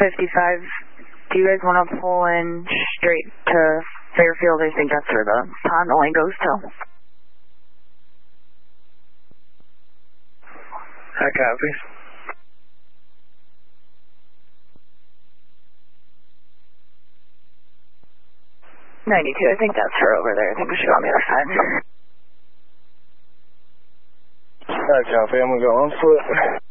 55. Do you guys want to pull in straight to Fairfield? I think that's where the pond only goes to. I copy. I think that's her over there. I think we should go on the other side. I copy. I'm going to go on foot.